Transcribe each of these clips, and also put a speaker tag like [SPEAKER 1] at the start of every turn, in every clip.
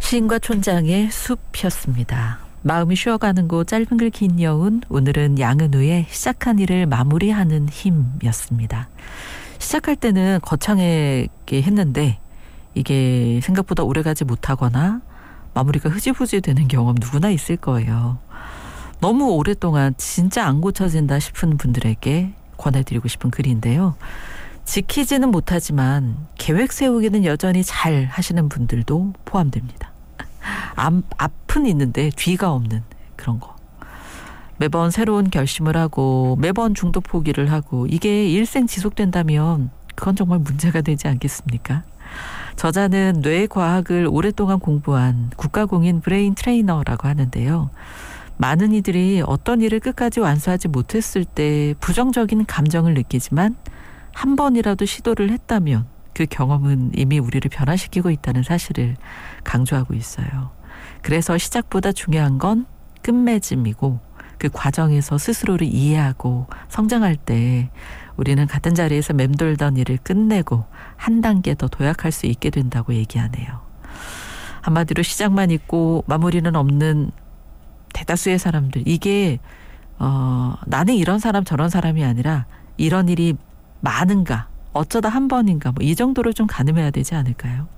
[SPEAKER 1] 시인과 촌장의 숲이었습니다. 마음이 쉬어가는 곳 짧은 글 긴 여운, 오늘은 양은우의 시작한 일을 마무리하는 힘이었습니다. 시작할 때는 거창하게 했는데 이게 생각보다 오래가지 못하거나 마무리가 흐지부지 되는 경험 누구나 있을 거예요. 너무 오랫동안 진짜 안 고쳐진다 싶은 분들에게 권해드리고 싶은 글인데요. 지키지는 못하지만 계획 세우기는 여전히 잘 하시는 분들도 포함됩니다. 앞은 있는데 뒤가 없는 그런 거. 매번 새로운 결심을 하고 매번 중도 포기를 하고 이게 일생 지속된다면 그건 정말 문제가 되지 않겠습니까? 저자는 뇌과학을 오랫동안 공부한 국가공인 브레인 트레이너라고 하는데요. 많은 이들이 어떤 일을 끝까지 완수하지 못했을 때 부정적인 감정을 느끼지만 한 번이라도 시도를 했다면 그 경험은 이미 우리를 변화시키고 있다는 사실을 강조하고 있어요. 그래서 시작보다 중요한 건 끝맺음이고 그 과정에서 스스로를 이해하고 성장할 때 우리는 같은 자리에서 맴돌던 일을 끝내고 한 단계 더 도약할 수 있게 된다고 얘기하네요. 한마디로 시작만 있고 마무리는 없는 대다수의 사람들, 이게 나는 이런 사람 저런 사람이 아니라 이런 일이 많은가, 어쩌다 한 번인가, 뭐 이 정도로 좀 가늠해야 되지 않을까요?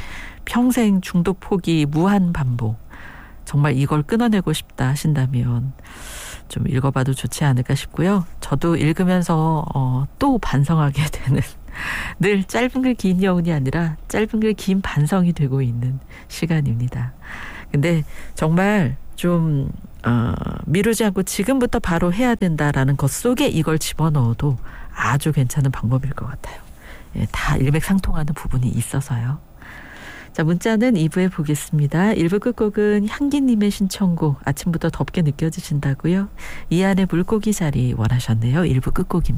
[SPEAKER 1] 평생 중독 포기 무한 반복, 정말 이걸 끊어내고 싶다 하신다면 좀 읽어봐도 좋지 않을까 싶고요. 저도 읽으면서 또 반성하게 되는, 늘 짧은 글 긴 여운이 아니라 짧은 글 긴 반성이 되고 있는 시간입니다. 근데 정말 좀 미루지 않고 지금부터 바로 해야 된다라는 것 속에 이걸 집어넣어도 아주 괜찮은 방법일 것 같아요. 예, 다 일맥상통하는 부분이 있어서요. 자, 문자는 2부에 보겠습니다. 1부 끝곡은 향기님의 신청곡, 아침부터 덥게 느껴지신다고요? 이안의 물고기 자리 원하셨네요. 1부 끝곡입니다.